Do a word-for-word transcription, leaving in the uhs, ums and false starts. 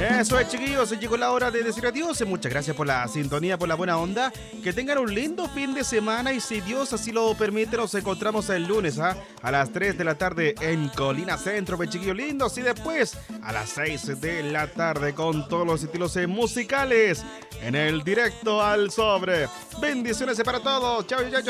Eso es, chiquillos, llegó la hora de decir adiós. Muchas gracias por la sintonía, por la buena onda. Que tengan un lindo fin de semana y si Dios así lo permite, nos encontramos el lunes ¿ah? a las tres de la tarde en Colina Centro, pues, chiquillos lindos. Y después a las seis de la tarde con todos los estilos musicales en el directo al sobre. Bendiciones para todos. Chao, chao, chao.